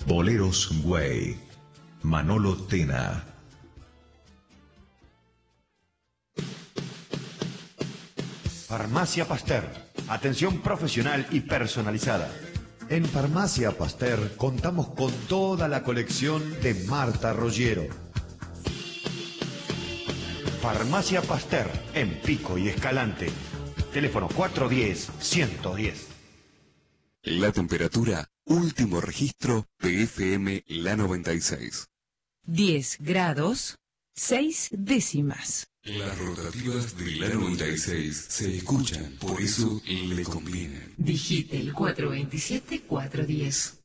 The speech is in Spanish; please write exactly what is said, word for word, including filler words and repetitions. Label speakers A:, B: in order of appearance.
A: Boleros Way. Manolo Tena.
B: Farmacia Pasteur. Atención profesional y personalizada. En Farmacia Pasteur contamos con toda la colección de Marta Rogero. Farmacia Pasteur, en Pico y Escalante. Teléfono cuatro uno cero, uno uno cero.
C: La temperatura, último registro de F M La noventa y seis.
D: diez grados, seis décimas.
C: Las rotativas de La noventa y seis se escuchan, por eso le convienen.
D: Digite el cuatro dos siete, cuatro uno cero.